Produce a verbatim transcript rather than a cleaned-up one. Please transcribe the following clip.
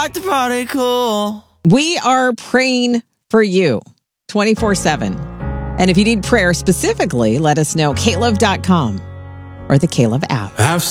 like to party cool. We are praying for you twenty-four seven. And if you need prayer specifically, let us know. K Love dot com or the K Love app. Have